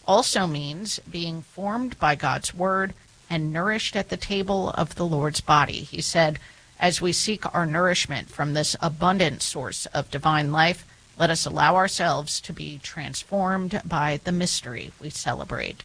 also means being formed by God's word and nourished at the table of the Lord's body. He said, as we seek our nourishment from this abundant source of divine life, let us allow ourselves to be transformed by the mystery we celebrate.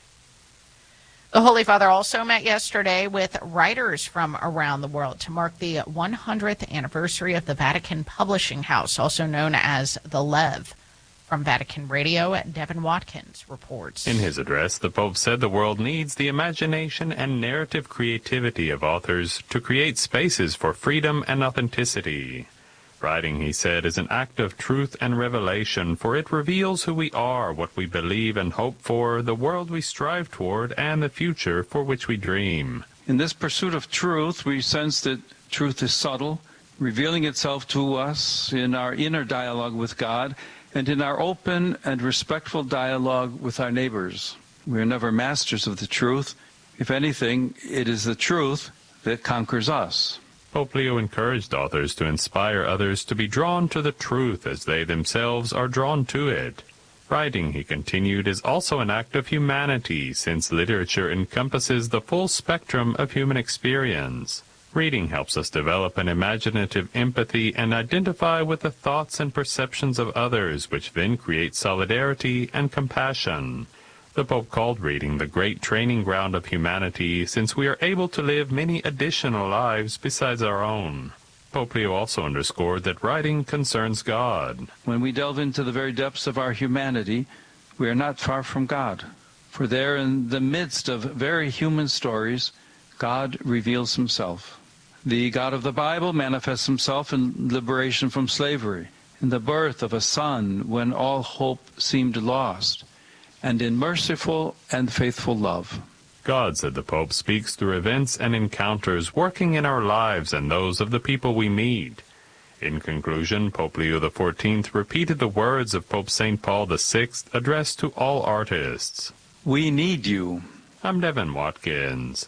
The Holy Father also met yesterday with writers from around the world to mark the 100th anniversary of the Vatican Publishing House, also known as the Lev. From Vatican Radio, Devin Watkins reports. In his address, the Pope said the world needs the imagination and narrative creativity of authors to create spaces for freedom and authenticity. Writing, he said, is an act of truth and revelation, for it reveals who we are, what we believe and hope for, the world we strive toward, and the future for which we dream. In this pursuit of truth, we sense that truth is subtle, revealing itself to us in our inner dialogue with God and in our open and respectful dialogue with our neighbors. We are never masters of the truth. If anything, it is the truth that conquers us. Pope Leo encouraged authors to inspire others to be drawn to the truth as they themselves are drawn to it. Writing, he continued, is also an act of humanity, since literature encompasses the full spectrum of human experience. Reading helps us develop an imaginative empathy and identify with the thoughts and perceptions of others, which then create solidarity and compassion. The Pope called reading the great training ground of humanity, since we are able to live many additional lives besides our own. Pope Leo also underscored that writing concerns God. When we delve into the very depths of our humanity, we are not far from God. For there, in the midst of very human stories, God reveals himself. The God of the Bible manifests himself in liberation from slavery, in the birth of a son when all hope seemed lost, and in merciful and faithful love. God, said the Pope, speaks through events and encounters working in our lives and those of the people we meet. In conclusion, Pope Leo XIV repeated the words of Pope St. Paul VI addressed to all artists. We need you. I'm Devin Watkins.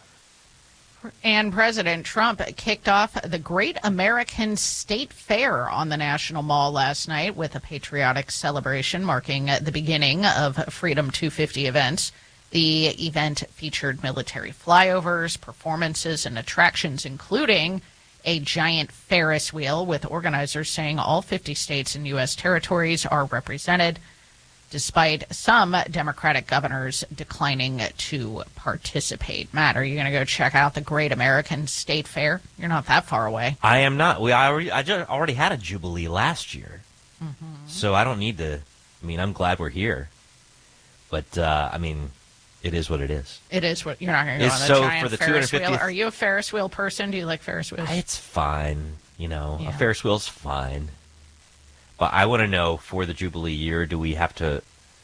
And President Trump kicked off the Great American State Fair on the National Mall last night with a patriotic celebration marking the beginning of Freedom 250 events. The event featured military flyovers, performances, and attractions, including a giant Ferris wheel, with organizers saying all 50 states and U.S. territories are represented, despite some Democratic governors declining to participate. Matt, are you going to go check out the Great American State Fair? You're not that far away. I am not. I already had a Jubilee last year, so I don't need to. I mean, I'm glad we're here, but I mean, it is what it is. It is what you're not going to go on the giant for the Ferris wheel. Are you a Ferris wheel person? Do you like Ferris wheels? It's fine. You know, a Ferris wheel's fine. But I want to know, for the Jubilee year, do we have to,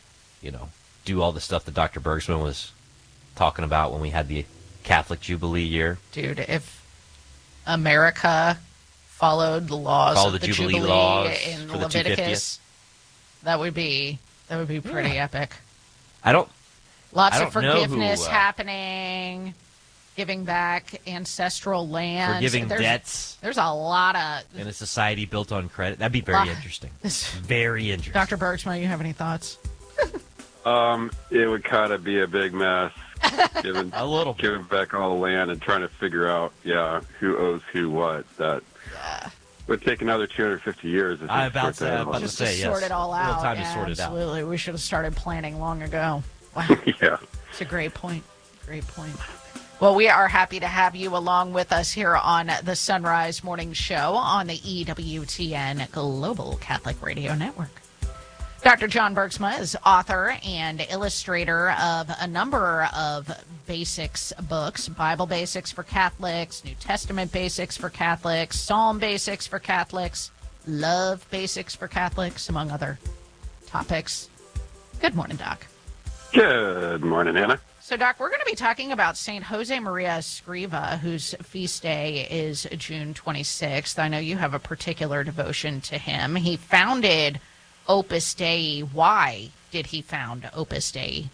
do all the stuff that Dr. Bergsman was talking about when we had the Catholic Jubilee year? Dude, if America followed the laws of the Jubilee laws in Leviticus, that would be pretty epic. Lots of forgiveness happening. Giving back ancestral lands. Forgiving debts. There's a lot of... In a society built on credit. That'd be very interesting. Very interesting. Dr. Bergsman, you have any thoughts? It would kind of be a big mess. Giving back all the land and trying to figure out, who owes who what. That would take another 250 years. I'm about to say, yes. Sort it all out. Time to sort it out. Absolutely. We should have started planning long ago. Wow. Yeah. It's a great point. Great point. Well, we are happy to have you along with us here on the Sunrise Morning Show on the EWTN Global Catholic Radio Network. Dr. John Bergsma is author and illustrator of a number of basics books: Bible Basics for Catholics, New Testament Basics for Catholics, Psalm Basics for Catholics, Love Basics for Catholics, among other topics. Good morning, Doc. Good morning, Anna. So, Doc, we're going to be talking about St. Jose Maria Escriva, whose feast day is June 26th. I know you have a particular devotion to him. He founded Opus Dei. Why did he found Opus Dei?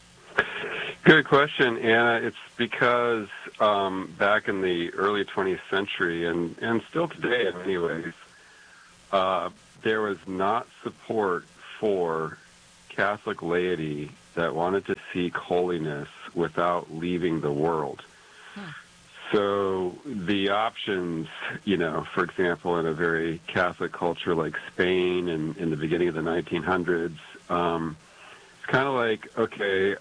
Good question, Anna. It's because back in the early 20th century, and still today in many ways, there was not support for Catholic laity that wanted to seek holiness without leaving the world. So the options, for example, in a very Catholic culture like Spain in the beginning of the 1900s, it's kind of like, okay,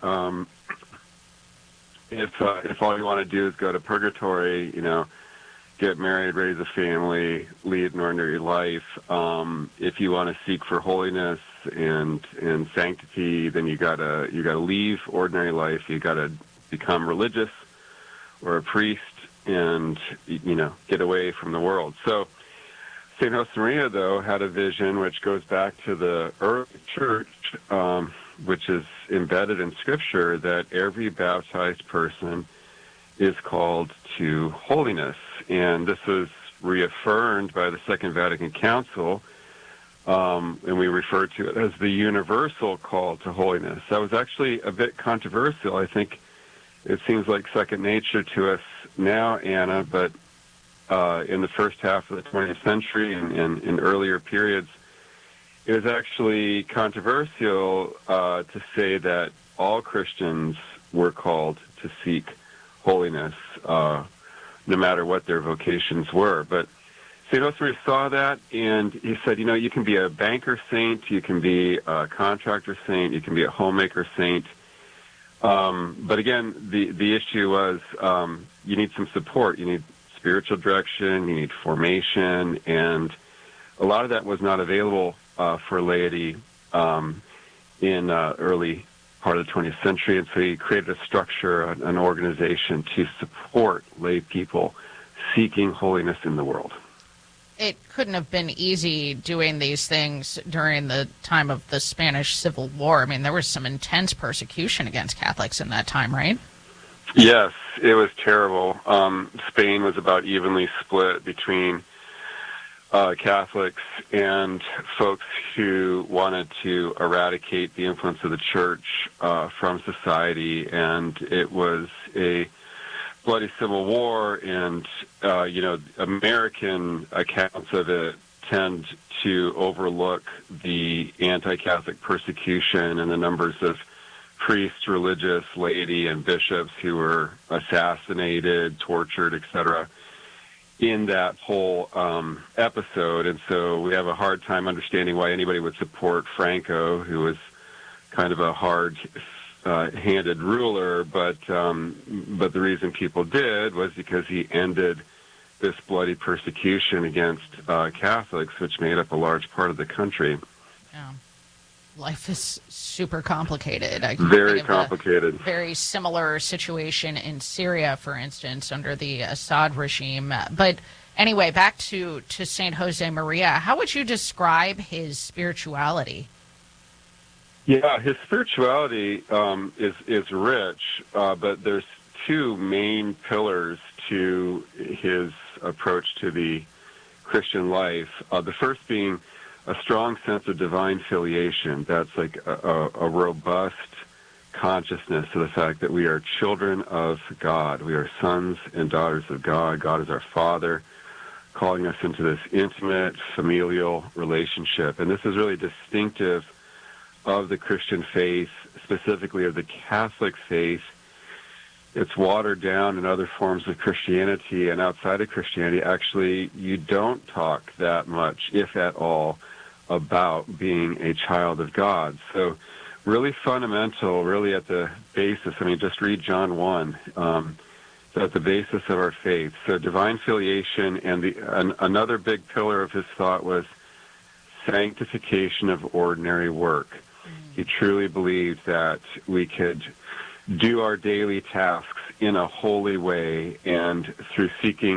if all you want to do is go to purgatory, get married, raise a family, lead an ordinary life. If you want to seek for holiness and sanctity, then you gotta leave ordinary life. You gotta become religious or a priest and get away from the world. So St. Josemaria, though, had a vision which goes back to the early church, which is embedded in Scripture, that every baptized person is called to holiness. And this was reaffirmed by the Second Vatican Council, and we refer to it as the universal call to holiness. That was actually a bit controversial. I think it seems like second nature to us now, Anna, but in the first half of the 20th century and in earlier periods, it was actually controversial to say that all Christians were called to seek holiness, no matter what their vocations were. But St. Josemaria saw that, and he said, you can be a banker saint, you can be a contractor saint, you can be a homemaker saint. But again, the issue was you need some support. You need spiritual direction, you need formation, and a lot of that was not available for laity in early part of the 20th century, and so he created a structure, an organization to support lay people seeking holiness in the world. It couldn't have been easy doing these things during the time of the Spanish Civil War. I mean, there was some intense persecution against Catholics in that time, right? Yes, it was terrible. Spain was about evenly split between Catholics and folks who wanted to eradicate the influence of the church from society, and it was a bloody civil war, and American accounts of it tend to overlook the anti-Catholic persecution and the numbers of priests, religious, laity, and bishops who were assassinated, tortured, etc. in that whole episode. And so we have a hard time understanding why anybody would support Franco, who was kind of a hard-handed ruler, but the reason people did was because he ended this bloody persecution against Catholics, which made up a large part of the country. Yeah. Life is super complicated. Very complicated. Very similar situation in Syria, for instance, under the Assad regime. But anyway, back to St. Josemaria. How would you describe his spirituality? Yeah, his spirituality is rich, but there's two main pillars to his approach to the Christian life. The first being a strong sense of divine filiation. That's like a robust consciousness of the fact that we are children of God. We are sons and daughters of God. God is our Father, calling us into this intimate, familial relationship. And this is really distinctive of the Christian faith, specifically of the Catholic faith. It's watered down in other forms of Christianity, and outside of Christianity, actually, you don't talk that much, if at all, about being a child of God. So really fundamental, really at the basis. I mean, just read John 1. At the basis of our faith. So divine filiation, and another big pillar of his thought was sanctification of ordinary work. He truly believed that we could do our daily tasks in a holy way, and through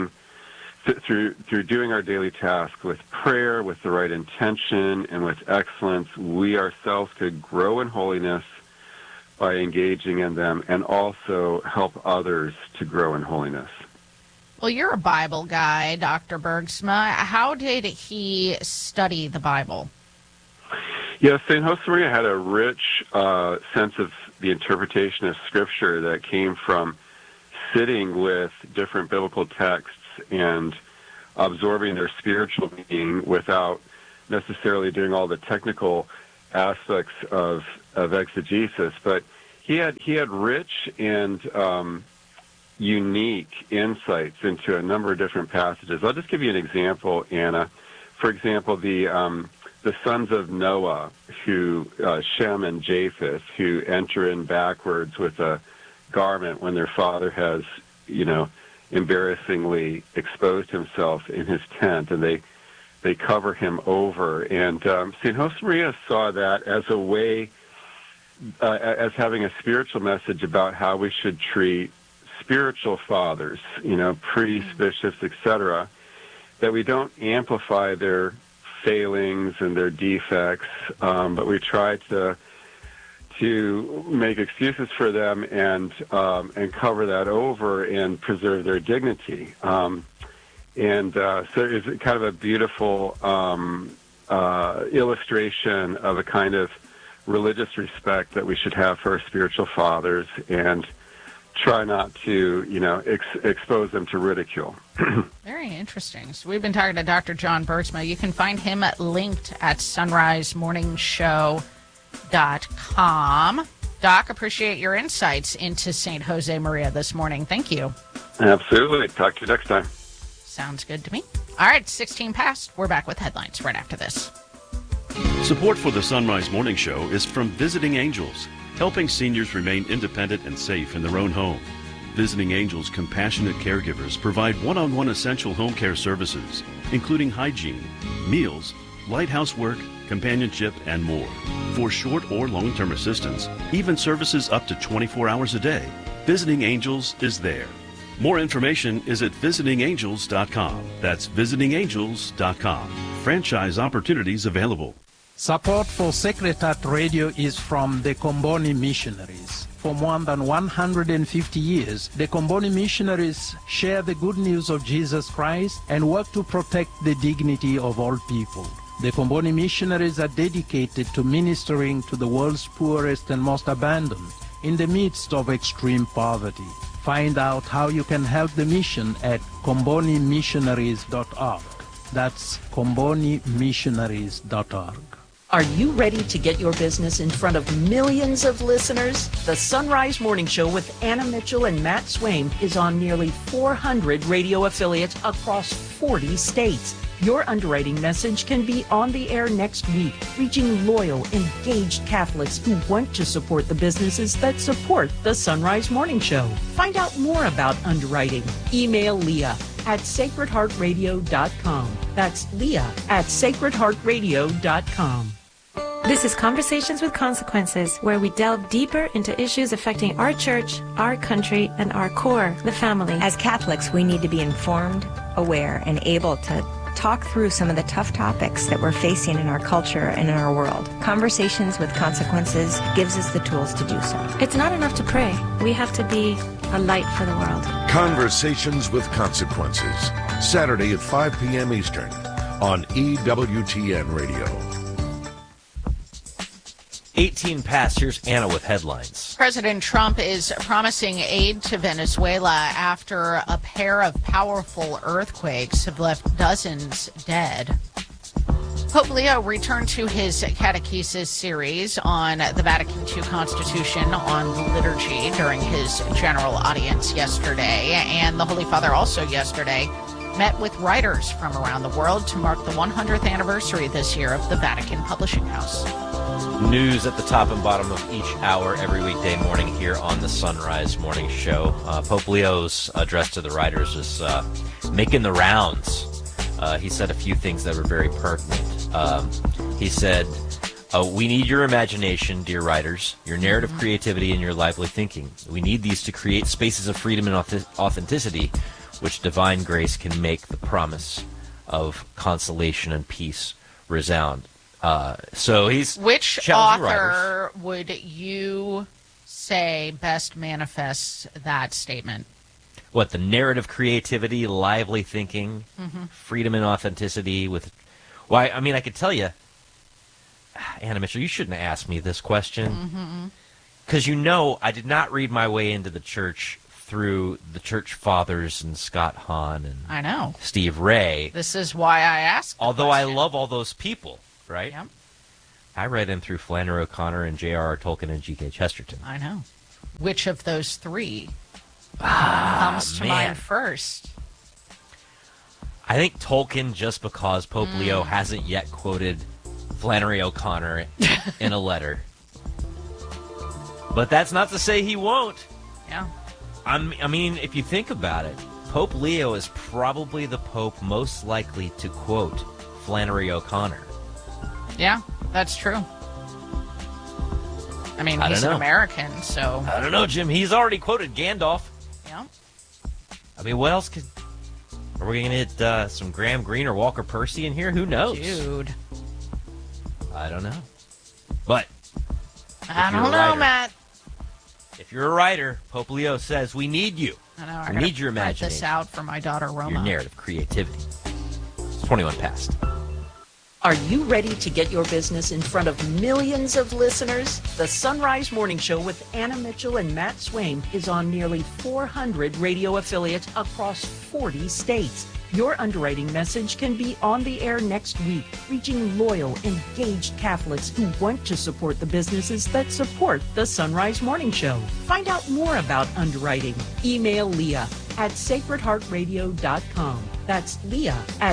doing our daily tasks with prayer, with the right intention, and with excellence, we ourselves could grow in holiness by engaging in them, and also help others to grow in holiness. Well, you're a Bible guy, Dr. Bergsma. How did he study the Bible? Yeah, St. Josemaria had a rich sense of the interpretation of Scripture that came from sitting with different biblical texts and absorbing their spiritual meaning without necessarily doing all the technical aspects of of exegesis, but he had rich and unique insights into a number of different passages. I'll just give you an example, Anna. For example, the sons of Noah, who Shem and Japheth, who enter in backwards with a garment when their father has, embarrassingly exposed himself in his tent, and they cover him over. And St. Josemaria saw that as a way, as having a spiritual message about how we should treat spiritual fathers, priests, bishops, etc., that we don't amplify their failings and their defects, but we try to make excuses for them and cover that over and preserve their dignity. So it's kind of a beautiful illustration of a kind of religious respect that we should have for our spiritual fathers, and try not to, expose them to ridicule. Very interesting. So we've been talking to Dr. John Bergsma. You can find him linked at sunrisemorningshow.com. Doc, appreciate your insights into St. Josemaria this morning. Thank you. Absolutely. Talk to you next time. Sounds good to me. All right, 16 past. We're back with headlines right after this. Support for the Sunrise Morning Show is from Visiting Angels, helping seniors remain independent and safe in their own home. Visiting Angels compassionate caregivers provide one-on-one essential home care services, including hygiene, meals, light housework, companionship, and more. For short or long-term assistance, even services up to 24 hours a day, Visiting Angels is there. More information is at visitingangels.com. That's visitingangels.com. Franchise opportunities available. Support for Sacred Heart Radio is from the Comboni Missionaries. For more than 150 years, the Comboni Missionaries share the good news of Jesus Christ and work to protect the dignity of all people. The Comboni Missionaries are dedicated to ministering to the world's poorest and most abandoned in the midst of extreme poverty. Find out how you can help the mission at combonimissionaries.org. That's combonimissionaries.org. Are you ready to get your business in front of millions of listeners? The Sunrise Morning Show with Anna Mitchell and Matt Swain is on nearly 400 radio affiliates across 40 states. Your underwriting message can be on the air next week, reaching loyal, engaged Catholics who want to support the businesses that support the Sunrise Morning Show. Find out more about underwriting. Email Leah at sacredheartradio.com. That's Leah at sacredheartradio.com. This is Conversations with Consequences, where we delve deeper into issues affecting our church, our country, and our core, the family. As Catholics, we need to be informed, aware, and able to talk through some of the tough topics that we're facing in our culture and in our world. Conversations with Consequences gives us the tools to do so. It's not enough to pray. We have to be a light for the world. Conversations with Consequences, Saturday at 5 p.m. Eastern on EWTN Radio. 18 past. Here's Anna with headlines. President Trump is promising aid to Venezuela after a pair of powerful earthquakes have left dozens dead. Pope Leo returned to his catechesis series on the Vatican II Constitution on liturgy during his general audience yesterday. And the Holy Father also yesterday met with writers from around the world to mark the 100th anniversary this year of the Vatican Publishing House. News at the top and bottom of each hour every weekday morning here on the Sunrise Morning Show. Pope Leo's address to the writers is making the rounds. He said a few things that were very pertinent. He said, we need your imagination, dear writers, your narrative creativity, and your lively thinking. We need these to create spaces of freedom and authenticity, which divine grace can make the promise of consolation and peace resound. So he's Which author would you say best manifests that statement? What, the narrative creativity, lively thinking, freedom and authenticity with... Why, I mean, I could tell you, Anna Mitchell, you shouldn't have asked me this question. Because I did not read my way into the church through the church fathers and Scott Hahn and I know Steve Ray. This is why I asked. Although I love all those people. Right? Yep. I read him through Flannery O'Connor and J.R.R. Tolkien and G.K. Chesterton. I know. Which of those three comes to mind first? I think Tolkien, just because Pope Leo hasn't yet quoted Flannery O'Connor in a letter. But that's not to say he won't. Yeah. I mean, if you think about it, Pope Leo is probably the Pope most likely to quote Flannery O'Connor. Yeah, that's true. I mean, he's an American, so... I don't know, Jim. He's already quoted Gandalf. Yeah. I mean, what else could... Are we going to hit some Graham Greene or Walker Percy in here? Who knows? Dude. I don't know. But... I don't know, Matt. If you're a writer, Pope Leo says, we need you. I know. I need your imagination. Write this out for my daughter, Roma. Your narrative creativity. It's 21 past. Are you ready to get your business in front of millions of listeners? The Sunrise Morning Show with Anna Mitchell and Matt Swain is on nearly 400 radio affiliates across 40 states. Your underwriting message can be on the air next week, reaching loyal, engaged Catholics who want to support the businesses that support the Sunrise Morning Show. Find out more about underwriting. Email Leah at sacredheartradio.com. That's Leah at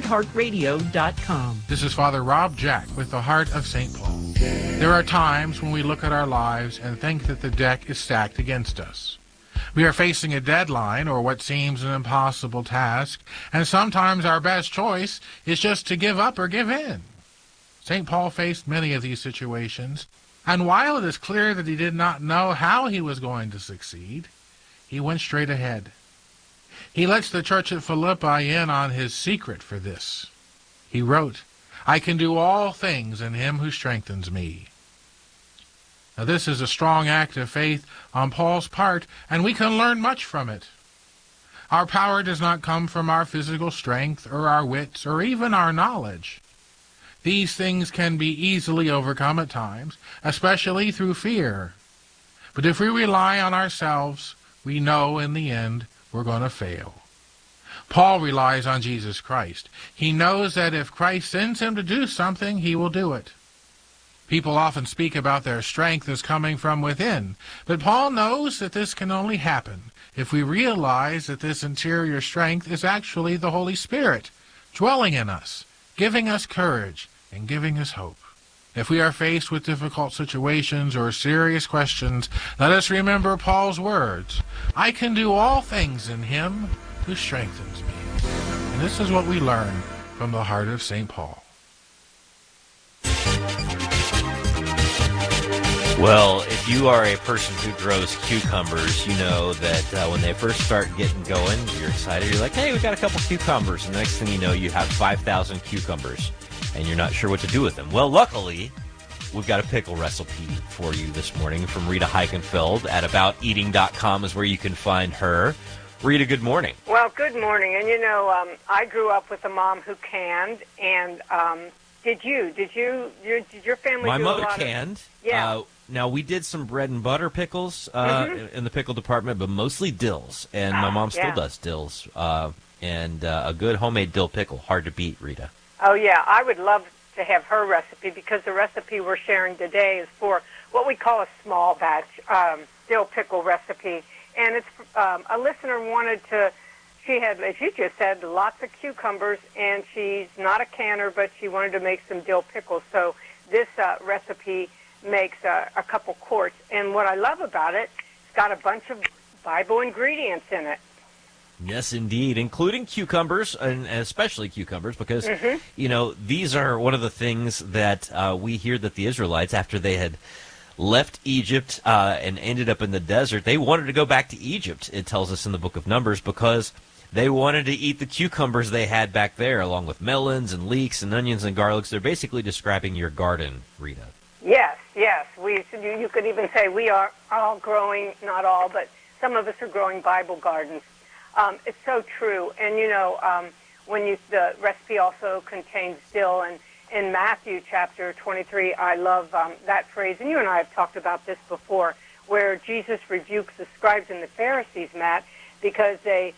sacredheartradio.com. This is Father Rob Jack with the Heart of St. Paul. There are times when we look at our lives and think that the deck is stacked against us. We are facing a deadline or what seems an impossible task, and sometimes our best choice is just to give up or give in. St. Paul faced many of these situations, and while it is clear that he did not know how he was going to succeed, he went straight ahead. He lets the church at Philippi in on his secret for this. He wrote, "I can do all things in him who strengthens me." Now, this is a strong act of faith on Paul's part, and we can learn much from it. Our power does not come from our physical strength or our wits or even our knowledge. These things can be easily overcome at times, especially through fear. But if we rely on ourselves, we know in the end we're going to fail. Paul relies on Jesus Christ. He knows that if Christ sends him to do something, he will do it. People often speak about their strength as coming from within, but Paul knows that this can only happen if we realize that this interior strength is actually the Holy Spirit, dwelling in us, giving us courage, and giving us hope. If we are faced with difficult situations or serious questions, let us remember Paul's words, "I can do all things in him who strengthens me." And this is what we learn from the heart of St. Paul. Well, if you are a person who grows cucumbers, you know that when they first start getting going, you're excited. You're like, hey, we got a couple cucumbers. And the next thing you know, you have 5,000 cucumbers, and you're not sure what to do with them. Well, luckily, we've got a pickle recipe for you this morning from Rita Heikenfeld at abouteating.com is where you can find her. Rita, good morning. Well, good morning. And, you know, I grew up with a mom who canned, and did your family My do mother a lot canned. Yeah. Now, we did some bread and butter pickles in the pickle department, but mostly dills. And my mom still does dills. And a good homemade dill pickle, hard to beat, Rita. Oh, yeah. I would love to have her recipe because the recipe we're sharing today is for what we call a small batch dill pickle recipe. And it's a listener wanted to, she had, as you just said, lots of cucumbers, and she's not a canner, but she wanted to make some dill pickles. So this recipe makes a couple quarts. And what I love about it, it's got a bunch of Bible ingredients in it. Yes, indeed, including cucumbers, and especially cucumbers, because, you know, these are one of the things that we hear that the Israelites, after they had left Egypt and ended up in the desert, they wanted to go back to Egypt, it tells us in the book of Numbers, because they wanted to eat the cucumbers they had back there, along with melons and leeks and onions and garlics. They're basically describing your garden, Rita. Yes, yes. You could even say we are all growing, not all, but some of us are growing Bible gardens. It's so true. And, you know, the recipe also contains dill. And in Matthew chapter 23, I love that phrase. And you and I have talked about this before, where Jesus rebukes the scribes and the Pharisees, Matt, because they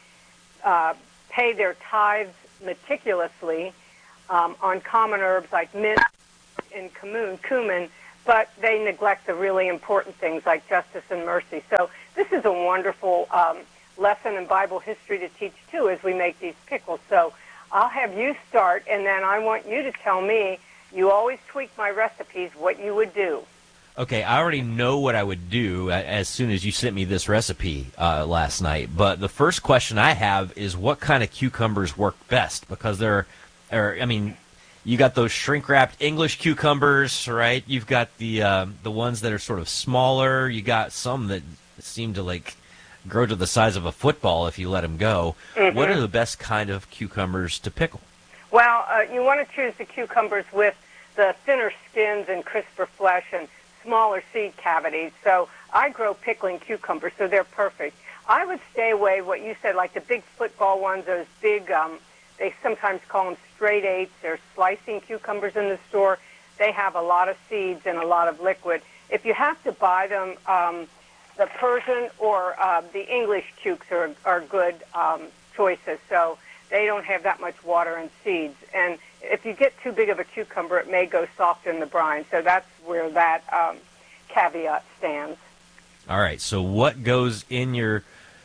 pay their tithes meticulously on common herbs like mint, in cumin, but they neglect the really important things like justice and mercy. So this is a wonderful lesson in Bible history to teach, too, as we make these pickles. So I'll have you start, and then I want you to tell me, you always tweak my recipes, what you would do. Okay, I already know what I would do as soon as you sent me this recipe last night. But the first question I have is what kind of cucumbers work best? Because you got those shrink-wrapped English cucumbers, right? You've got the ones that are sort of smaller. You got some that seem to, grow to the size of a football if you let them go. Mm-hmm. What are the best kind of cucumbers to pickle? Well, you want to choose the cucumbers with the thinner skins and crisper flesh and smaller seed cavities. So I grow pickling cucumbers, so they're perfect. I would stay away, what you said, like the big football ones, those big, they sometimes call them straight eights. They're slicing cucumbers in the store. They have a lot of seeds and a lot of liquid. If you have to buy them, the Persian or the English cukes are good choices. So they don't have that much water and seeds. And if you get too big of a cucumber, it may go soft in the brine. So that's where that caveat stands. All right. So what goes in your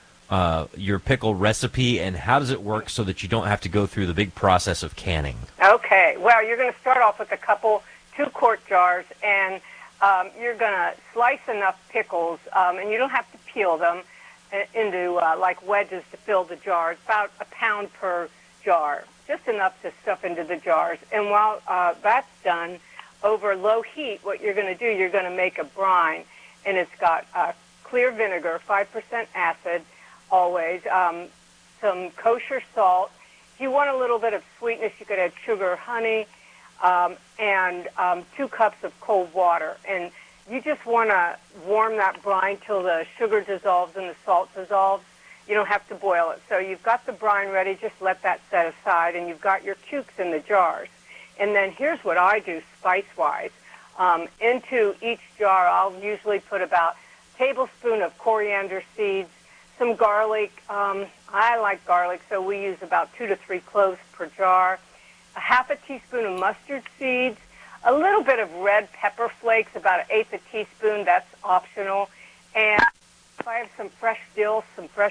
pickle recipe, and how does it work so that you don't have to go through the big process of canning? Okay. Well, you're going to start off with a couple 2-quart jars, and you're going to slice enough pickles, and you don't have to peel them, into like wedges to fill the jars, about a pound per jar, just enough to stuff into the jars. And while that's done, over low heat, what you're going to do, you're going to make a brine, and it's got clear vinegar, 5% acid, always, some kosher salt. If you want a little bit of sweetness, you could add sugar or honey, and 2 cups of cold water. And you just want to warm that brine till the sugar dissolves and the salt dissolves. You don't have to boil it. So you've got the brine ready. Just let that set aside, and you've got your cukes in the jars. And then here's what I do spice-wise. Into each jar, I'll usually put about a tablespoon of coriander seeds, some garlic. I like garlic, so we use about 2 to 3 cloves per jar, a half a teaspoon of mustard seeds, a little bit of red pepper flakes, about 1/8 a teaspoon. That's optional. And if I have some fresh dill,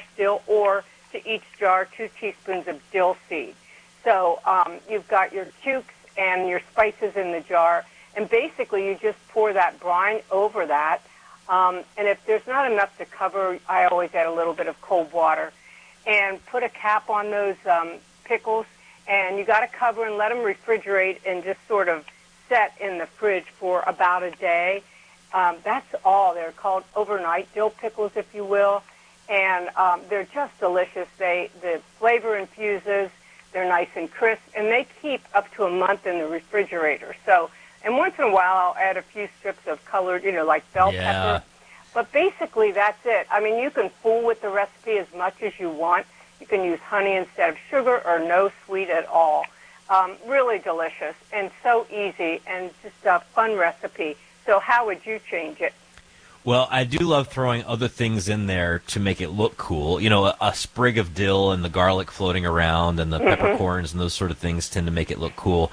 or to each jar, 2 teaspoons of dill seed. So you've got your cukes and your spices in the jar, and basically you just pour that brine over that. And if there's not enough to cover, I always add a little bit of cold water. And put a cap on those pickles, and you got to cover and let them refrigerate and just sort of set in the fridge for about a day. That's all. They're called overnight dill pickles, if you will, and they're just delicious. The flavor infuses. They're nice and crisp, and they keep up to a month in the refrigerator. So, and once in a while, I'll add a few strips of colored, like bell pepper. But basically, that's it. I mean, you can fool with the recipe as much as you want. You can use honey instead of sugar or no sweet at all. Really delicious and so easy and just a fun recipe. So how would you change it? Well, I do love throwing other things in there to make it look cool. A sprig of dill and the garlic floating around and the peppercorns and those sort of things tend to make it look cool.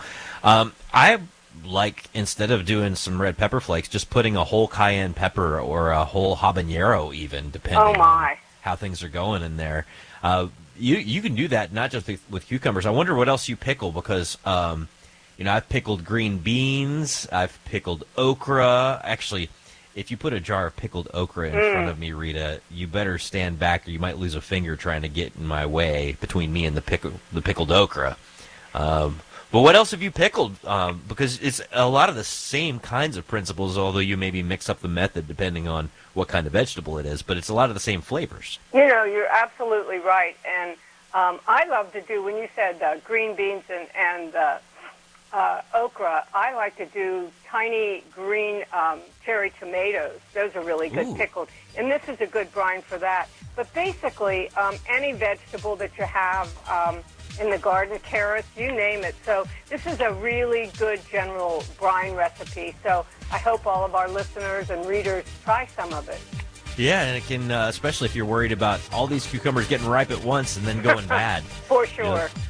I like, instead of doing some red pepper flakes, just putting a whole cayenne pepper or a whole habanero even, depending on how things are going in there. You can do that not just with cucumbers. I wonder what else you pickle, because I've pickled green beans, I've pickled okra. Actually, if you put a jar of pickled okra in front of me, Rita, you better stand back, or you might lose a finger trying to get in my way between me and the pickled okra. But what else have you pickled? Because it's a lot of the same kinds of principles, although you maybe mix up the method depending on what kind of vegetable it is. But it's a lot of the same flavors. You're absolutely right. And I love to do, when you said green beans and okra, I like to do tiny green cherry tomatoes. Those are really good pickled. And this is a good brine for that. But basically, any vegetable that you have in the garden, carrots, you name it. So this is a really good general brine recipe. So I hope all of our listeners and readers try some of it. Yeah, and it can, especially if you're worried about all these cucumbers getting ripe at once and then going bad. For sure.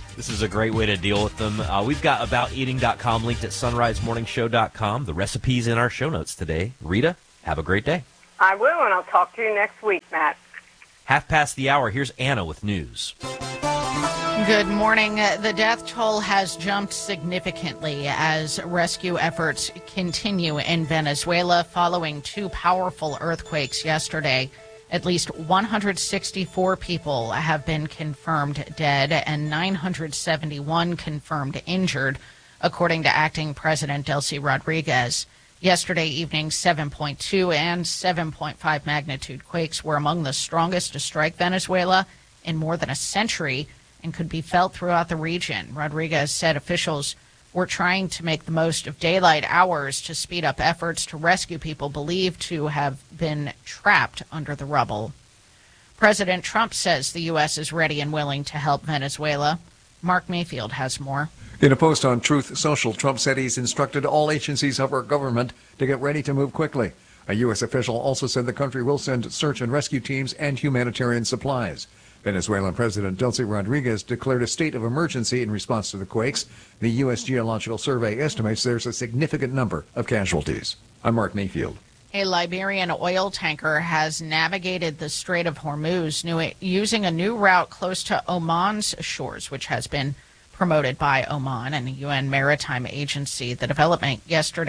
This is a great way to deal with them. We've got abouteating.com linked at sunrisemorningshow.com. The recipe's in our show notes today. Rita, have a great day. I will, and I'll talk to you next week, Matt. 1:30. Here's Anna with news. Good morning. The death toll has jumped significantly as rescue efforts continue in Venezuela following two powerful earthquakes yesterday. At least 164 people have been confirmed dead and 971 confirmed injured, according to acting President Delcy Rodriguez. Yesterday evening, 7.2 and 7.5 magnitude quakes were among the strongest to strike Venezuela in more than a century and could be felt throughout the region. Rodriguez said officials were trying to make the most of daylight hours to speed up efforts to rescue people believed to have been trapped under the rubble. President Trump says the U.S. is ready and willing to help Venezuela. Mark Mayfield has more. In a post on Truth Social, Trump said he's instructed all agencies of our government to get ready to move quickly. A U.S. official also said the country will send search and rescue teams and humanitarian supplies. Venezuelan President Delcy Rodriguez declared a state of emergency in response to the quakes. The U.S. Geological Survey estimates there's a significant number of casualties. I'm Mark Mayfield. A Liberian oil tanker has navigated the Strait of Hormuz using a new route close to Oman's shores, which has been promoted by Oman and the UN Maritime Agency. The development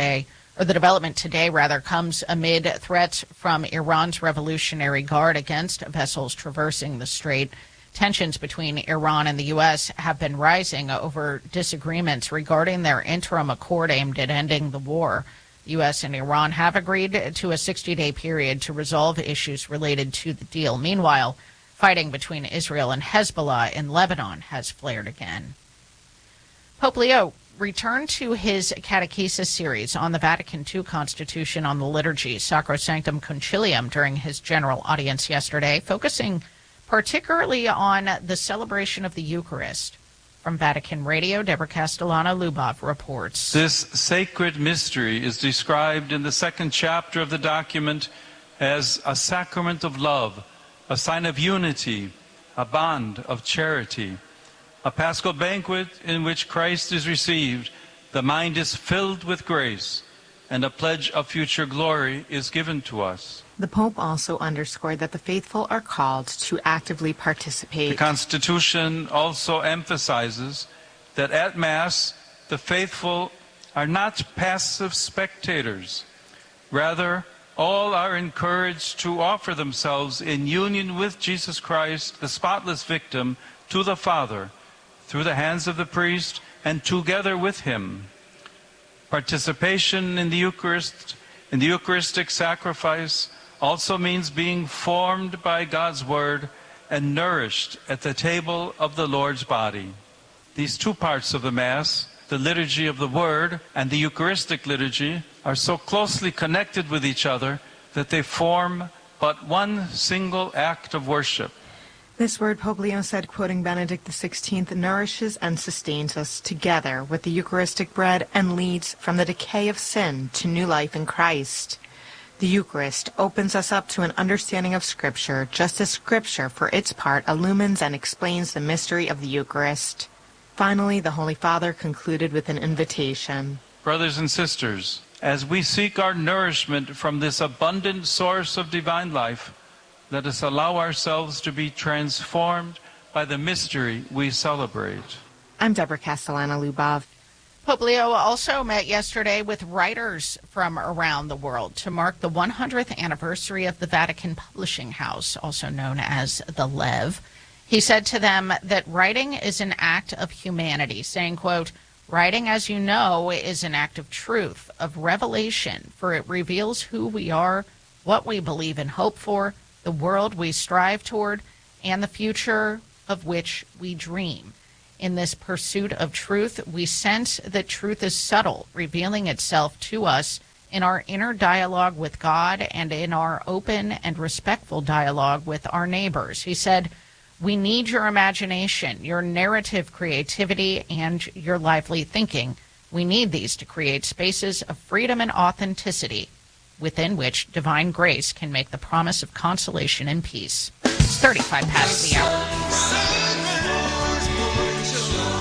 today comes amid threats from Iran's Revolutionary Guard against vessels traversing the strait. Tensions between Iran and the U.S. have been rising over disagreements regarding their interim accord aimed at ending the war. The U.S. and Iran have agreed to a 60-day period to resolve issues related to the deal. Meanwhile, fighting between Israel and Hezbollah in Lebanon has flared again. Pope Leo returned to his catechesis series on the Vatican II Constitution on the liturgy, Sacrosanctum Concilium, during his general audience yesterday, focusing particularly on the celebration of the Eucharist. From Vatican Radio, Deborah Castellano-Lubov reports. This sacred mystery is described in the second chapter of the document as a sacrament of love, a sign of unity, a bond of charity. A paschal banquet in which Christ is received, the mind is filled with grace, and a pledge of future glory is given to us. The Pope also underscored that the faithful are called to actively participate. The Constitution also emphasizes that at Mass, the faithful are not passive spectators. Rather, all are encouraged to offer themselves in union with Jesus Christ, the spotless victim, to the Father, through the hands of the priest and together with him. Participation in the Eucharist, in the Eucharistic sacrifice, also means being formed by God's Word and nourished at the table of the Lord's body. These two parts of the Mass, the liturgy of the Word and the Eucharistic liturgy, are so closely connected with each other that they form but one single act of worship. This word, Pope Leo said, quoting Benedict XVI, nourishes and sustains us together with the Eucharistic bread and leads from the decay of sin to new life in Christ. The Eucharist opens us up to an understanding of Scripture, just as Scripture, for its part, illumines and explains the mystery of the Eucharist. Finally, the Holy Father concluded with an invitation. Brothers and sisters, as we seek our nourishment from this abundant source of divine life, let us allow ourselves to be transformed by the mystery we celebrate. I'm Deborah Castellano-Lubov. Pope Leo also met yesterday with writers from around the world to mark the 100th anniversary of the Vatican Publishing House, also known as the Lev. He said to them that writing is an act of humanity, saying, quote, "Writing, as you know, is an act of truth, of revelation, for it reveals who we are, what we believe and hope for, the world we strive toward, and the future of which we dream. In this pursuit of truth, we sense that truth is subtle, revealing itself to us in our inner dialogue with God and in our open and respectful dialogue with our neighbors." He said, "We need your imagination, your narrative creativity, and your lively thinking. We need these to create spaces of freedom and authenticity within which divine grace can make the promise of consolation and peace." It's 35 past the hour.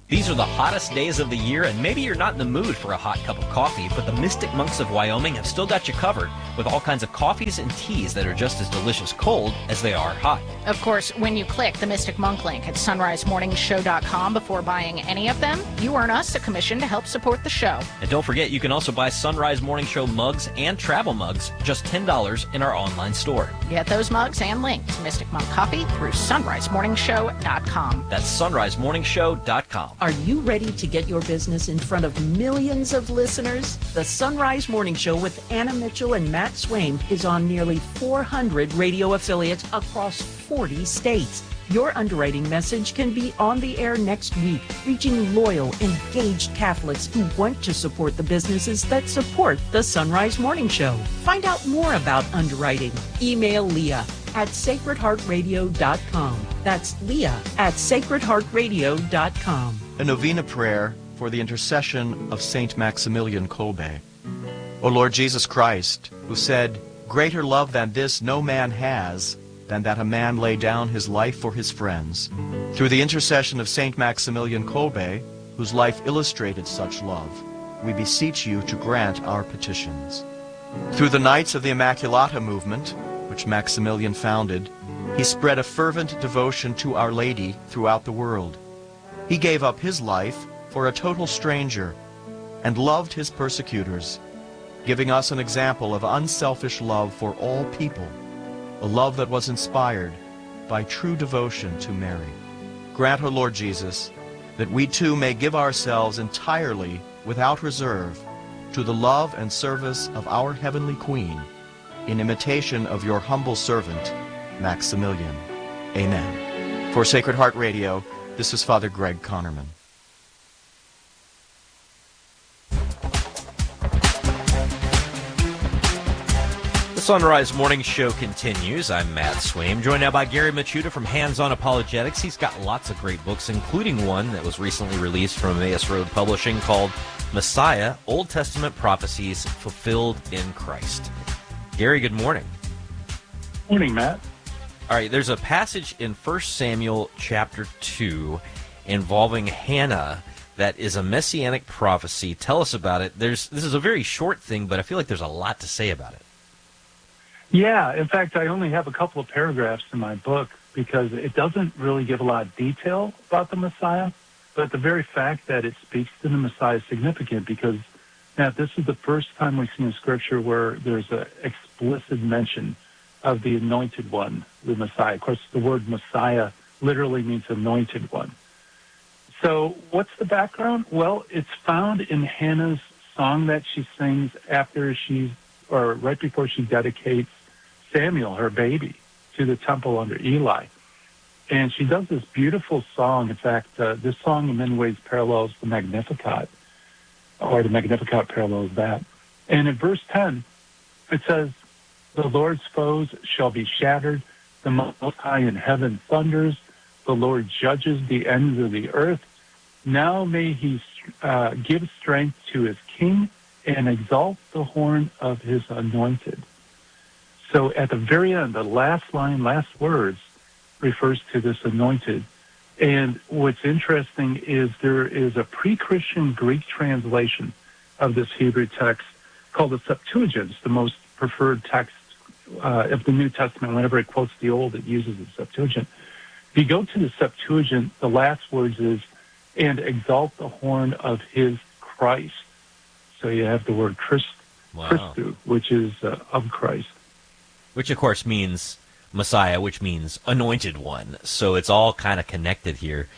These are the hottest days of the year, and maybe you're not in the mood for a hot cup of coffee, but the Mystic Monks of Wyoming have still got you covered with all kinds of coffees and teas that are just as delicious cold as they are hot. Of course, when you click the Mystic Monk link at sunrisemorningshow.com before buying any of them, you earn us a commission to help support the show. And don't forget, you can also buy Sunrise Morning Show mugs and travel mugs, just $10 in our online store. Get those mugs and link to Mystic Monk Coffee through sunrisemorningshow.com. That's sunrisemorningshow.com. Are you ready to get your business in front of millions of listeners? The Sunrise Morning Show with Anna Mitchell and Matt Swaim is on nearly 400 radio affiliates across 40 states. Your underwriting message can be on the air next week, reaching loyal, engaged Catholics who want to support the businesses that support the Sunrise Morning Show. Find out more about underwriting. Email Leah at sacredheartradio.com. That's Leah at sacredheartradio.com. A novena prayer for the intercession of Saint Maximilian Kolbe. O Lord Jesus Christ, who said, "Greater love than this no man has, than that a man lay down his life for his friends," through the intercession of Saint Maximilian Kolbe, whose life illustrated such love, we beseech you to grant our petitions. Through the Knights of the Immaculata movement, which Maximilian founded, he spread a fervent devotion to Our Lady throughout the world. He gave up his life for a total stranger and loved his persecutors, giving us an example of unselfish love for all people, a love that was inspired by true devotion to Mary. Grant, O Lord Jesus, that we too may give ourselves entirely, without reserve, to the love and service of our Heavenly Queen, in imitation of your humble servant, Maximilian. Amen. For Sacred Heart Radio, this is Father Greg Connerman. The Sunrise Morning Show continues. I'm Matt Swaim, joined now by Gary Machuda from Hands On Apologetics. He's got lots of great books, including one that was recently released from Emmaus Road Publishing called Messiah, Old Testament Prophecies Fulfilled in Christ. Gary, good morning. Morning, Matt. All right, there's a passage in 1 Samuel chapter 2 involving Hannah that is a messianic prophecy. Tell us about it. This is a very short thing, but I feel like there's a lot to say about it. Yeah, in fact, I only have a couple of paragraphs in my book because it doesn't really give a lot of detail about the Messiah, but the very fact that it speaks to the Messiah is significant because, Matt, this is the first time we've seen in Scripture where there's an explicit mention of the Anointed One, the Messiah. Of course, the word Messiah literally means Anointed One. So what's the background? Well, it's found in Hannah's song that she sings right before she dedicates Samuel, her baby, to the temple under Eli. And she does this beautiful song. In fact, this song in many ways parallels the Magnificat, or the Magnificat parallels that. And in verse 10, it says, "The Lord's foes shall be shattered. The Most High in heaven thunders. The Lord judges the ends of the earth. Now may he give strength to his king and exalt the horn of his anointed." So at the very end, the last line, last words, refers to this anointed. And what's interesting is there is a pre-Christian Greek translation of this Hebrew text called the Septuagint, the most preferred text of the New Testament. Whenever it quotes the Old, it uses the Septuagint. If you go to the Septuagint, the last words is, "and exalt the horn of his Christ." So you have the word Christu, which is of Christ. Which, of course, means Messiah, which means Anointed One. So it's all kind of connected here.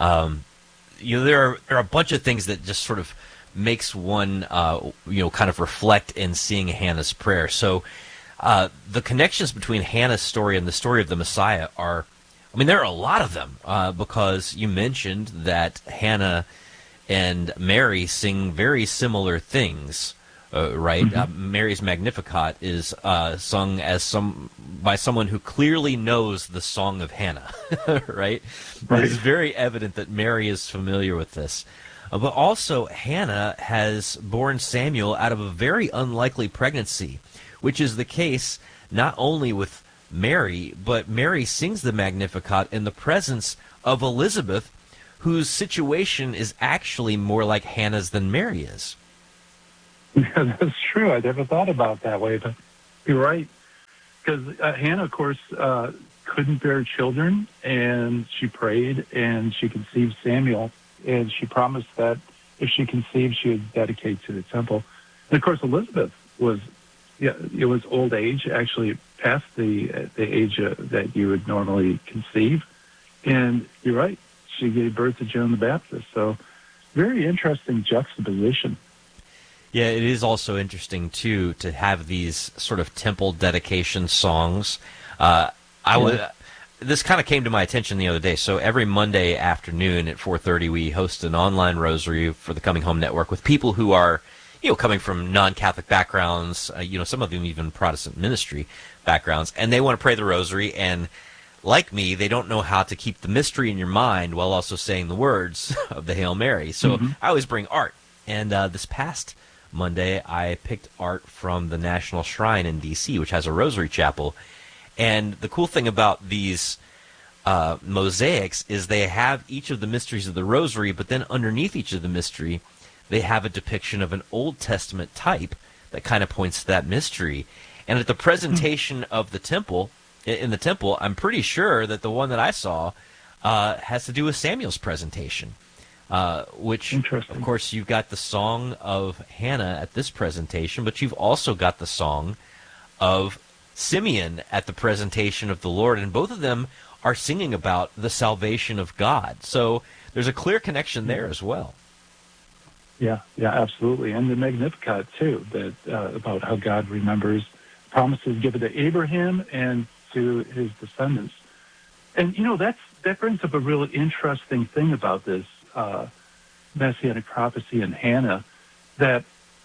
There are a bunch of things that just sort of makes one, kind of reflect in seeing Hannah's prayer. So the connections between Hannah's story and the story of the Messiah there are a lot of them, because you mentioned that Hannah and Mary sing very similar things, right? Mm-hmm. Mary's Magnificat is sung by someone who clearly knows the Song of Hannah, right? It's very evident that Mary is familiar with this. But also, Hannah has borne Samuel out of a very unlikely pregnancy, which is the case not only with Mary, but Mary sings the Magnificat in the presence of Elizabeth, whose situation is actually more like Hannah's than Mary is. Yeah, that's true. I never thought about it that way, but you're right. Because Hannah, of course, couldn't bear children, and she prayed, and she conceived Samuel, and she promised that if she conceived, she would dedicate to the temple. And, of course, Elizabeth was, it was old age, actually past the age that you would normally conceive. And you're right, she gave birth to John the Baptist. So very interesting juxtaposition. Yeah, it is also interesting, too, to have these sort of temple dedication songs. This kind of came to my attention the other day. So every Monday afternoon at 4:30, we host an online rosary for the Coming Home Network with people who are, coming from non-Catholic backgrounds, some of them even Protestant ministry backgrounds, and they want to pray the rosary, and like me, they don't know how to keep the mystery in your mind while also saying the words of the Hail Mary. So I always bring art. And this past Monday, I picked art from the National Shrine in D.C., which has a rosary chapel. And the cool thing about these mosaics is they have each of the mysteries of the rosary, but then underneath each of the mystery, they have a depiction of an Old Testament type that kind of points to that mystery. And at the presentation of the temple, in the temple, I'm pretty sure that the one that I saw has to do with Samuel's presentation. Which, of course, you've got the song of Hannah at this presentation, but you've also got the song of Simeon at the presentation of the Lord, and both of them are singing about the salvation of God. So there's a clear connection there as well. Yeah, absolutely. And the Magnificat, too, that about how God remembers promises given to Abraham and to his descendants. And, that brings up a really interesting thing about this messianic prophecy in Hannah, that,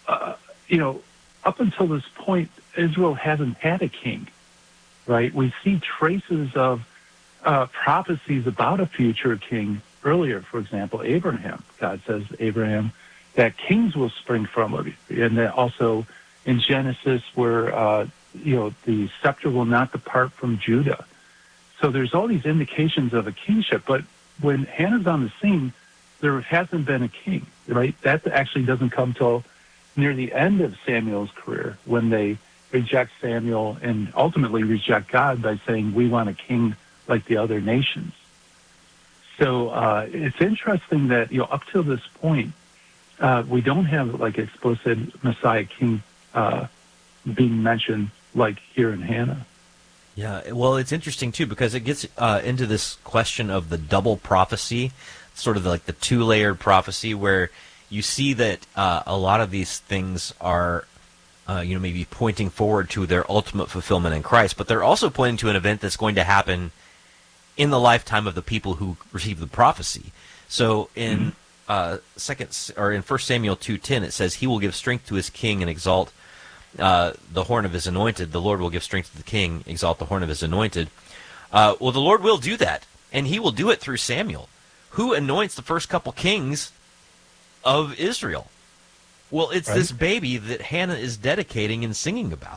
up until this point, Israel hasn't had a king, right? We see traces of prophecies about a future king earlier. For example, Abraham. God says to Abraham that kings will spring from him. And then also in Genesis where, the scepter will not depart from Judah. So there's all these indications of a kingship. But when Hannah's on the scene, there hasn't been a king, right? That actually doesn't come till near the end of Samuel's career, when they reject Samuel and ultimately reject God by saying, we want a king like the other nations. So it's interesting that, up till this point, we don't have like explicit Messiah king being mentioned like here in Hannah. Yeah, well, it's interesting, too, because it gets into this question of the double prophecy, sort of like the two-layered prophecy, where you see that a lot of these things are, maybe pointing forward to their ultimate fulfillment in Christ, but they're also pointing to an event that's going to happen in the lifetime of the people who receive the prophecy. So in 1 Samuel 2:10, it says, "He will give strength to his king and exalt the horn of his anointed. The Lord will give strength to the king, exalt the horn of his anointed." Well, the Lord will do that, and he will do it through Samuel, who anoints the first couple kings of Israel. Well, it's this baby that Hannah is dedicating and singing about.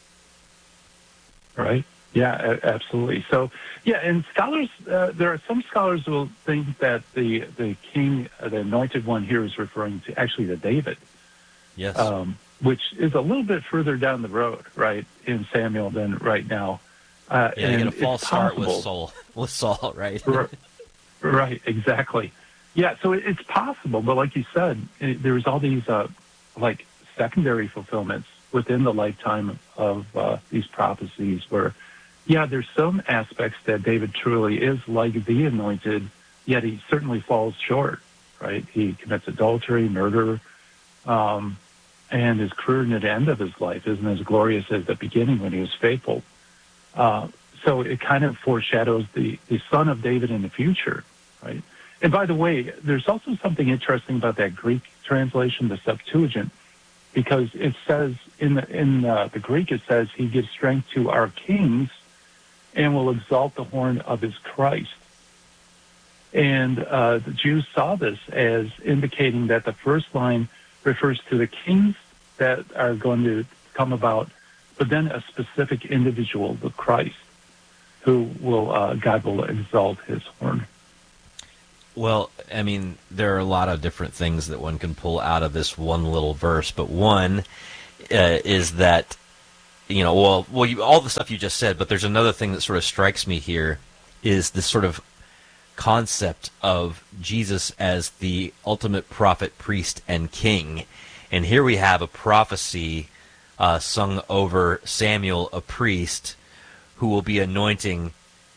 Right. Yeah, absolutely. So, and scholars, there are some scholars who will think that the king, the anointed one here is referring to actually to David. Yes. Which is a little bit further down the road, right, in Samuel than right now. You get a false start with Saul, right? Right, exactly. Yeah, so it's possible, but like you said, there's all these secondary fulfillments within the lifetime of these prophecies where, there's some aspects that David truly is like the anointed, yet he certainly falls short, right? He commits adultery, murder, and his career near the end of his life isn't as glorious as the beginning when he was faithful. So it kind of foreshadows the son of David in the future, right? And by the way, there's also something interesting about that Greek translation, the Septuagint, because it says in the Greek, it says he gives strength to our kings and will exalt the horn of his Christ. And the Jews saw this as indicating that the first line refers to the kings that are going to come about, but then a specific individual, the Christ, who will God will exalt his horn. Well, I mean, there are a lot of different things that one can pull out of this one little verse, but one is that, all the stuff you just said, but there's another thing that sort of strikes me here, is this sort of concept of Jesus as the ultimate prophet, priest, and king. And here we have a prophecy sung over Samuel, a priest, who will be anointing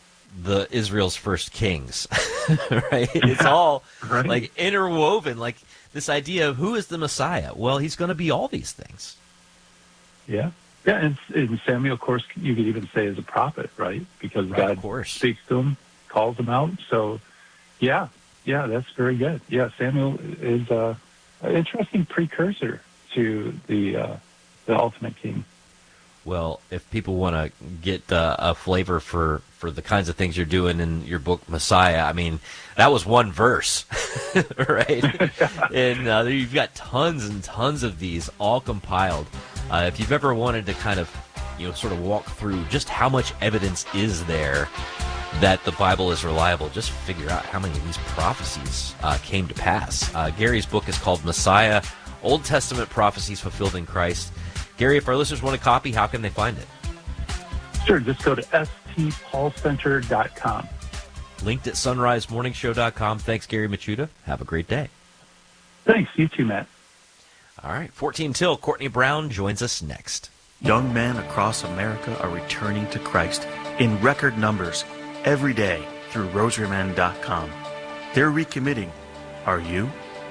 the Israel's first kings. Right? It's all right. Like interwoven, like this idea of who is the Messiah? Well, he's going to be all these things. Yeah. Yeah, and Samuel, of course, you could even say is a prophet, right? Because God speaks to him, calls him out. So, yeah, that's very good. Yeah, Samuel is an interesting precursor to the ultimate king. Well, if people want to get a flavor for the kinds of things you're doing in your book, Messiah, I mean, that was one verse, right? And you've got tons and tons of these all compiled. If you've ever wanted to kind of, sort of walk through just how much evidence is there that the Bible is reliable, just figure out how many of these prophecies came to pass. Gary's book is called Messiah, Old Testament Prophecies Fulfilled in Christ. Gary, if our listeners want a copy, how can they find it? Sure, just go to stpaulcenter.com. Linked at sunrisemorningshow.com. Thanks, Gary Michuta. Have a great day. Thanks. You too, Matt. All right, 14 till. Courtney Brown joins us next. Young men across America are returning to Christ in record numbers every day through rosarymen.com. They're recommitting. Are you?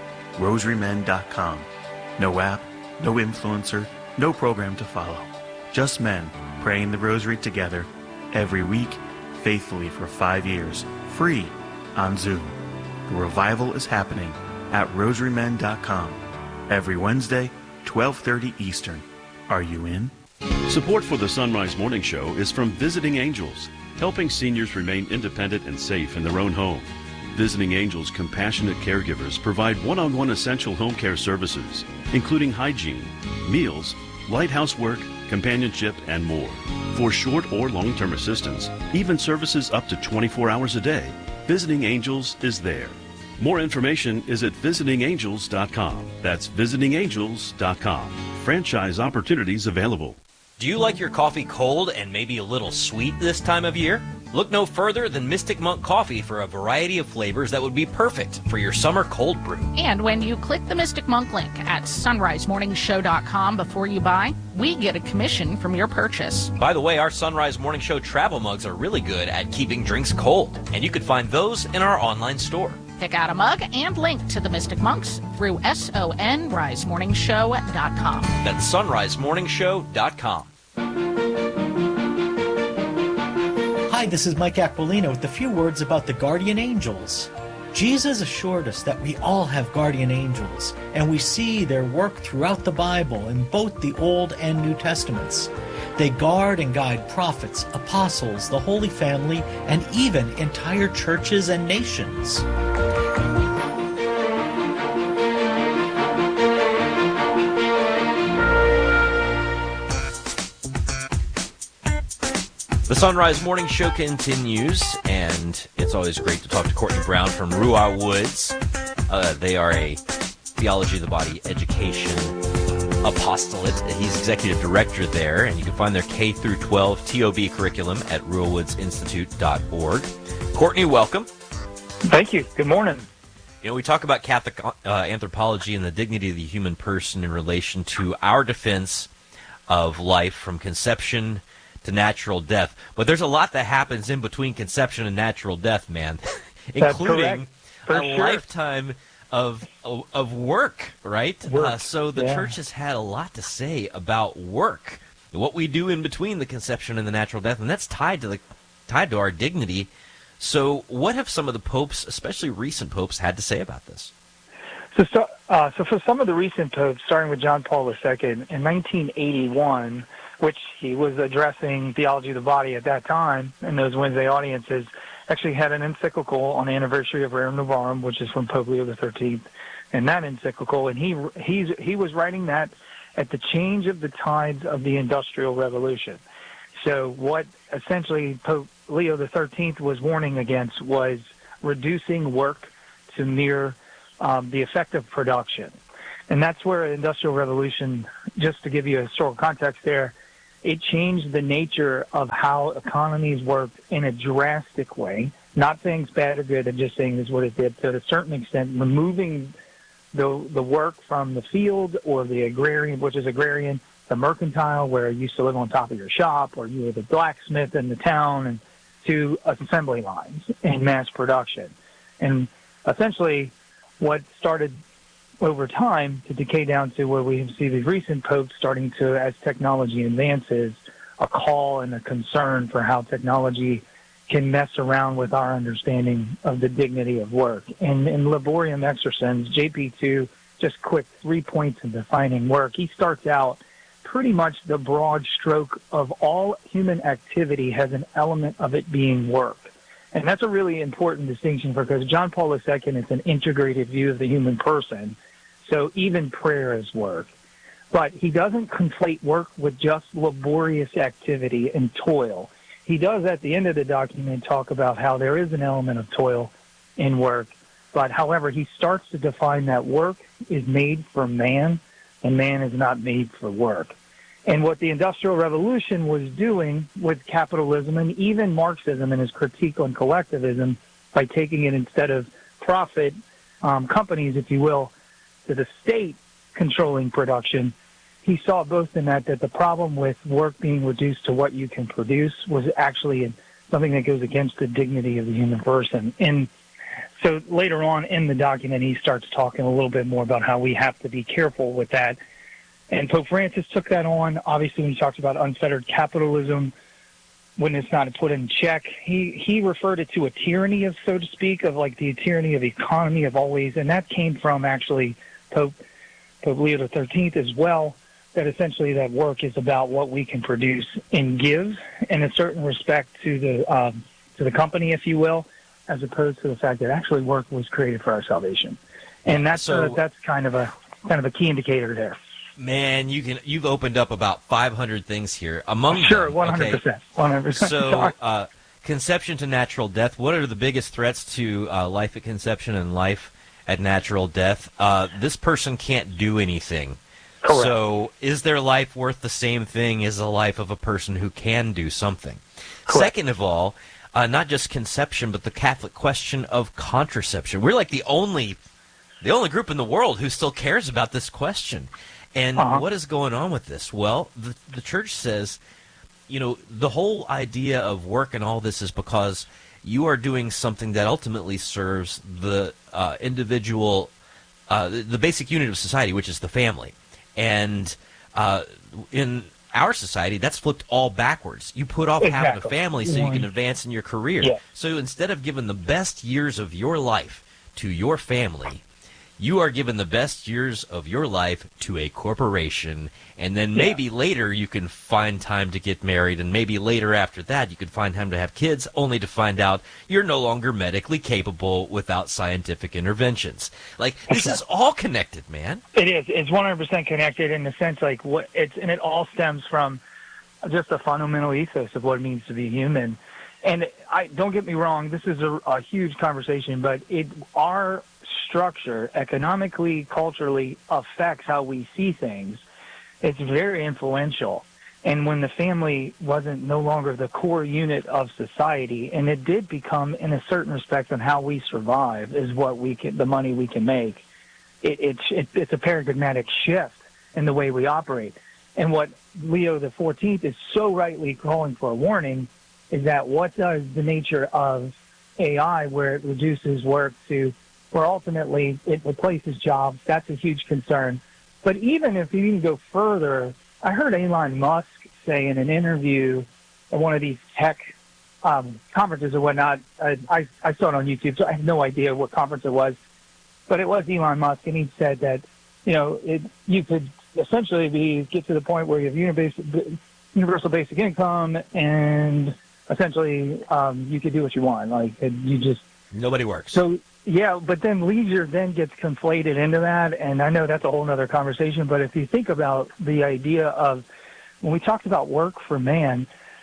rosarymen.com. No app, no influencer, no program to follow. Just men praying the rosary together every week, faithfully for 5 years, free on Zoom. The revival is happening at rosarymen.com every Wednesday, 12:30 Eastern. Are you in? Support for the Sunrise Morning Show is from Visiting Angels, helping seniors remain independent and safe in their own home. Visiting Angels compassionate caregivers provide one-on-one essential home care services, including hygiene, meals, light housework, companionship, and more. For short or long-term assistance, even services up to 24 hours a day, Visiting Angels is there. More information is at visitingangels.com. That's visitingangels.com. Franchise opportunities available. Do you like your coffee cold and maybe a little sweet this time of year? Look no further than Mystic Monk Coffee for a variety of flavors that would be perfect for your summer cold brew. And when you click the Mystic Monk link at sunrisemorningshow.com before you buy, we get a commission from your purchase. By the way, our Sunrise Morning Show travel mugs are really good at keeping drinks cold, and you can find those in our online store. Pick out a mug and link to the Mystic Monks through sunrisemorningshow.com. That's sunrisemorningshow.com. Hi, this is Mike Aquilino with a few words about the guardian angels. Jesus assured us that we all have guardian angels, and we see their work throughout the Bible in both the Old and New Testaments. They guard and guide prophets, apostles, the Holy Family, and even entire churches and nations. The Sunrise Morning Show continues, and it's always great to talk to Courtney Brown from Ruah Woods. They are a Theology of the Body education apostolate. He's executive director there, and you can find their K through 12 TOB curriculum at ruahwoodsinstitute.org. Courtney, welcome. Thank you. Good morning. We talk about Catholic anthropology and the dignity of the human person in relation to our defense of life from conception to natural death. But there's a lot that happens in between conception and natural death, man, including a lifetime of work, right? So the church has had a lot to say about work, what we do in between the conception and the natural death, and that's tied to our dignity. So what have some of the popes, especially recent popes, had to say about this? So for some of the recent popes, starting with John Paul II, in 1981, which he was addressing theology of the body at that time, and those Wednesday audiences, actually had an encyclical on the anniversary of Rerum Novarum, which is from Pope Leo XIII, and that encyclical, and he was writing that at the change of the tides of the Industrial Revolution. So what essentially Pope Leo XIII was warning against was reducing work to mirror the effect of production. And that's where the Industrial Revolution, just to give you a historical context there, it changed the nature of how economies worked in a drastic way. Not saying it's bad or good, I'm just saying this is what it did. To a certain extent, removing the work from the field or the agrarian, which is agrarian, the mercantile, where you used to live on top of your shop, or you were the blacksmith in the town, and to assembly lines and mass production. And essentially what started over time to decay down to where we see the recent popes starting to, as technology advances, a call and a concern for how technology can mess around with our understanding of the dignity of work. And in Laborium Exercens, JP2, just quick 3 points in defining work. He starts out pretty much the broad stroke of all human activity has an element of it being work. And that's a really important distinction because John Paul II, it's an integrated view of the human person. So even prayer is work. But he doesn't conflate work with just laborious activity and toil. He does at the end of the document talk about how there is an element of toil in work. But however, he starts to define that work is made for man and man is not made for work. And what the Industrial Revolution was doing with capitalism and even Marxism and his critique on collectivism by taking it instead of profit companies, if you will, to the state controlling production, he saw both in that the problem with work being reduced to what you can produce was actually something that goes against the dignity of the human person. And so later on in the document, he starts talking a little bit more about how we have to be careful with that. And Pope Francis took that on. Obviously, when he talks about unfettered capitalism, when it's not put in check, he referred it to a tyranny of, so to speak, of like the tyranny of economy of always. And that came from actually Pope Leo XIII as well, that essentially that work is about what we can produce and give in a certain respect to the company, if you will, as opposed to the fact that actually work was created for our salvation. And that's kind of a key indicator there. Man, you've opened up about 500 things here. Among sure, them, 100%. Okay, 100%. So, conception to natural death. What are the biggest threats to life at conception and life at natural death? This person can't do anything. Correct. So, is their life worth the same thing as the life of a person who can do something? Correct. Second of all, not just conception, but the Catholic question of contraception. We're like the only group in the world who still cares about this question. And what is going on with this? Well, the church says, the whole idea of work and all this is because you are doing something that ultimately serves the individual, the basic unit of society, which is the family. And in our society, that's flipped all backwards. You put off having a family so you can advance in your career. Yeah. So instead of giving the best years of your life to your family, you are given the best years of your life to a corporation, and then maybe later you can find time to get married, and maybe later after that you can find time to have kids, only to find out you're no longer medically capable without scientific interventions. Like, this is all connected, man. It is. It's 100% connected in the sense, like, and it all stems from just a fundamental ethos of what it means to be human. And don't get me wrong, this is a huge conversation, but our structure economically, culturally affects how we see things. It's very influential. And when the family wasn't no longer the core unit of society, and it did become, in a certain respect, on how we survive is what the money we can make. It's a paradigmatic shift in the way we operate. And what Leo XIV is so rightly calling for a warning is that what does the nature of AI, where it reduces work to where ultimately it replaces jobs, that's a huge concern. But even if you even go further, I heard Elon Musk say in an interview at one of these tech conferences or whatnot, I saw it on YouTube, so I have no idea what conference it was, but it was Elon Musk, and he said that, you could essentially get to the point where you have universal basic income, and essentially you could do what you want. Like, you just... Nobody works. So, yeah, but then leisure then gets conflated into that, and I know that's a whole other conversation, but if you think about the idea of, when we talked about work for man,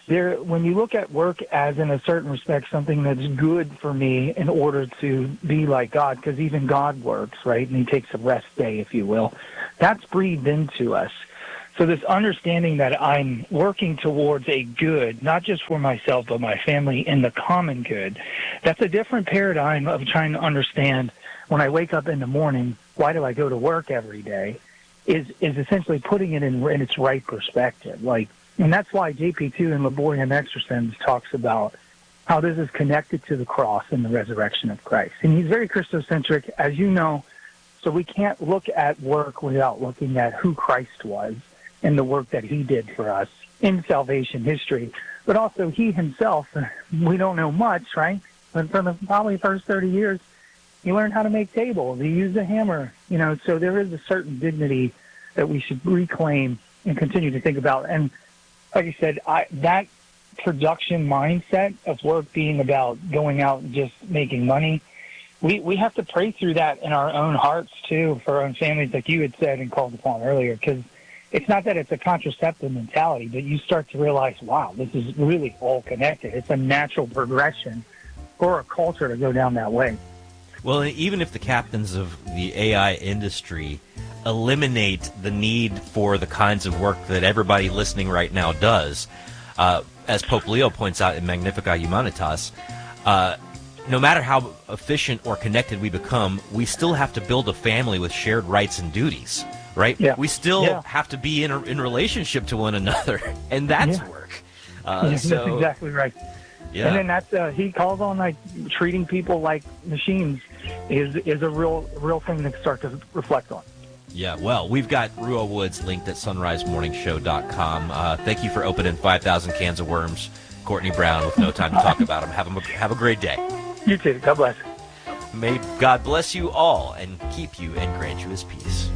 when you look at work as, in a certain respect, something that's good for me in order to be like God, because even God works, right? And he takes a rest day, if you will. That's breathed into us. So this understanding that I'm working towards a good, not just for myself, but my family and the common good, that's a different paradigm of trying to understand when I wake up in the morning, why do I go to work every day, is essentially putting it in its right perspective. And that's why JP2 in Laborium Exercens talks about how this is connected to the cross and the resurrection of Christ. And he's very Christocentric, as you know, so we can't look at work without looking at who Christ was and the work that he did for us in salvation history. But also he himself, we don't know much, right? But for the probably first 30 years, he learned how to make tables. He used a hammer, so there is a certain dignity that we should reclaim and continue to think about. And like I said, that production mindset of work being about going out and just making money, we have to pray through that in our own hearts, too, for our own families, like you had said and called upon earlier, because it's not that it's a contraceptive mentality, but you start to realize, wow, this is really all connected. It's a natural progression for a culture to go down that way. Well, even if the captains of the AI industry eliminate the need for the kinds of work that everybody listening right now does, as Pope Leo points out in Magnificat Humanitas, no matter how efficient or connected we become, we still have to build a family with shared rights and duties, right? Yeah. We still have to be in relationship to one another, and that's work. That's exactly right. Yeah. And then that's he calls on treating people like machines is a real thing to start to reflect on. Yeah, well, we've got Ruo Woods linked at sunrisemorningshow.com. Thank you for opening 5,000 cans of worms, Courtney Brown, with no time to talk about them. Have a great day. You too. God bless. May God bless you all and keep you and grant you his peace.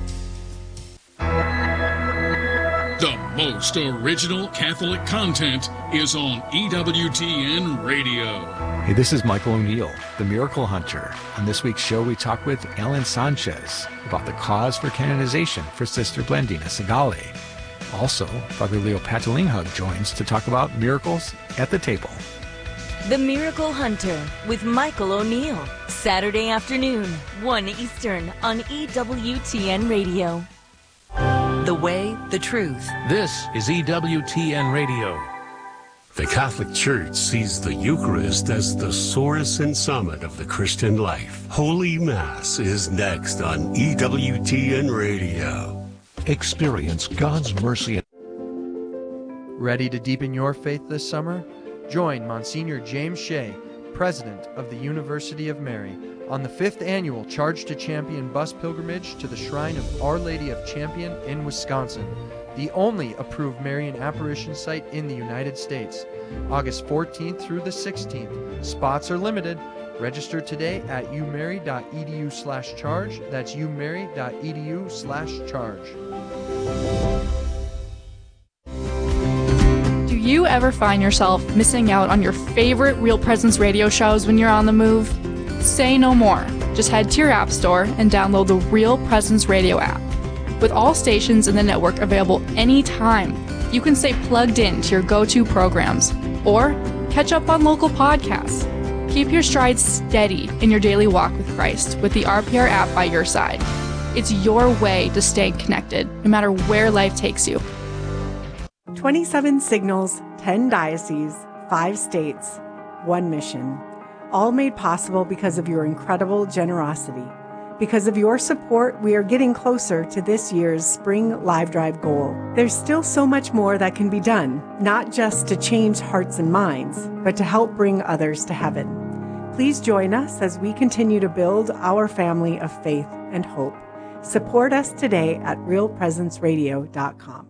The most original Catholic content is on EWTN Radio. Hey, this is Michael O'Neill, the Miracle Hunter. On this week's show, we talk with Ellen Sanchez about the cause for canonization for Sister Blandina Segale. Also, Father Leo Patalinghug joins to talk about miracles at the table. The Miracle Hunter with Michael O'Neill. Saturday afternoon, 1 Eastern on EWTN Radio. The way, the truth. This is EWTN Radio. The Catholic Church sees the Eucharist as the source and summit of the Christian life. Holy Mass is next on EWTN Radio. Experience God's mercy. Ready to deepen your faith this summer? Join Monsignor James Shea, President of the University of Mary, on the 5th annual Charge to Champion bus pilgrimage to the Shrine of Our Lady of Champion in Wisconsin, the only approved Marian apparition site in the United States. August 14th through the 16th. Spots are limited. Register today at umary.edu/charge. That's umary.edu/charge. Do you ever find yourself missing out on your favorite Real Presence radio shows when you're on the move? Say no more. Just head to your app store and download the Real Presence Radio app. With all stations in the network available anytime, you can stay plugged in to your go-to programs or catch up on local podcasts. Keep your stride steady in your daily walk with Christ with the RPR app by your side. It's your way to stay connected, no matter where life takes you. 27 signals, 10 dioceses, 5 states, 1 mission. All made possible because of your incredible generosity. Because of your support, we are getting closer to this year's Spring Live Drive goal. There's still so much more that can be done, not just to change hearts and minds, but to help bring others to heaven. Please join us as we continue to build our family of faith and hope. Support us today at realpresenceradio.com.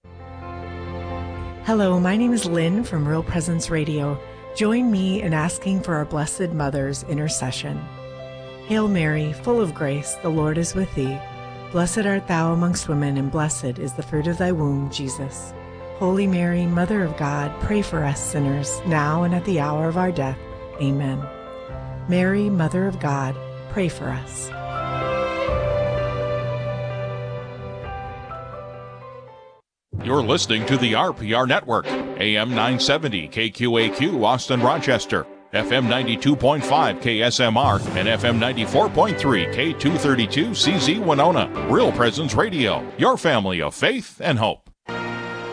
Hello, my name is Lynn from Real Presence Radio. Join me in asking for our Blessed Mother's intercession. Hail Mary, full of grace, the Lord is with thee. Blessed art thou amongst women, and blessed is the fruit of thy womb, Jesus. Holy Mary, Mother of God, pray for us sinners, now and at the hour of our death. Amen. Mary, Mother of God, pray for us. You're listening to the RPR Network, AM 970 KQAQ Austin Rochester, FM 92.5 KSMR, and FM 94.3 K232 CZ Winona. Real Presence Radio, your family of faith and hope.